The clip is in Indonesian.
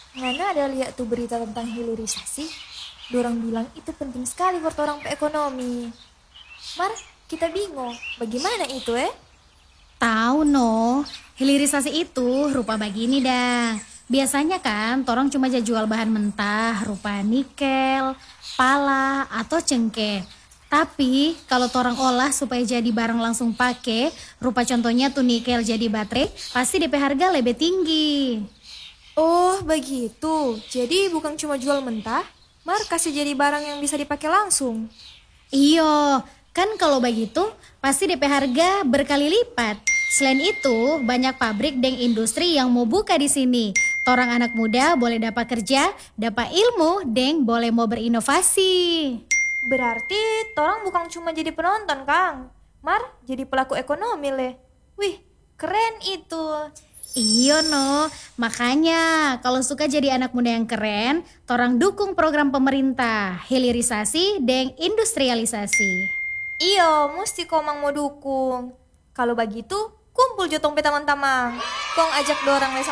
Ngana ada lihat tuh berita tentang hilirisasi? Dorang bilang itu penting sekali buat orang pe ekonomi. Mar, kita bingung, bagaimana itu Tahu no, hilirisasi itu rupa begini dah. Biasanya kan torang cuma jual bahan mentah rupa nikel, pala, atau cengkeh. Tapi kalau torang olah supaya jadi barang langsung pakai, rupa contohnya tuh nikel jadi baterai, pasti DP harga lebih tinggi. Oh, begitu. Jadi bukan cuma jual mentah, Mar kasih jadi barang yang bisa dipakai langsung. Iyo, kan kalau begitu pasti DP harga berkali lipat. Selain itu, banyak pabrik dan industri yang mau buka di sini. Torang anak muda boleh dapat kerja, dapat ilmu, dan boleh mau berinovasi. Berarti orang bukan cuma jadi penonton, Kang. Mar, jadi pelaku ekonomi leh. Wih, keren itu. Iyo no, makanya kalau suka jadi anak muda yang keren, torang dukung program pemerintah, hilirisasi, dan industrialisasi. Iyo, mesti komang mau dukung. Kalau begitu, kumpul jotong pe teman-teman. Kong ajak dorang